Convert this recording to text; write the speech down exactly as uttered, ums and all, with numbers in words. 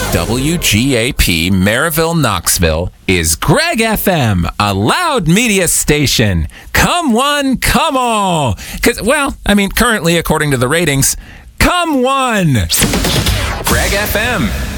W G A P Maryville, Knoxville is Greg F M, a loud media station. Come one, come all. Because, well, I mean, currently, according to the ratings, come one. Greg F M.